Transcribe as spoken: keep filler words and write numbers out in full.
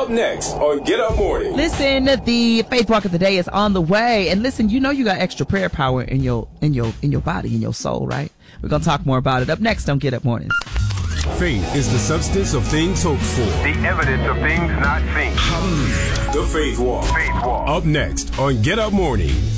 Up next on Get Up Morning. Listen, the Faith Walk of the Day is on the way. And listen, you know you got extra prayer power in your in your in your body, in your soul, right? We're gonna talk more about it up next on Get Up Mornings. Faith is the substance of things hoped for, the evidence of things not seen. Hallelujah. The Faith Walk. Faith Walk. Up next on Get Up Mornings.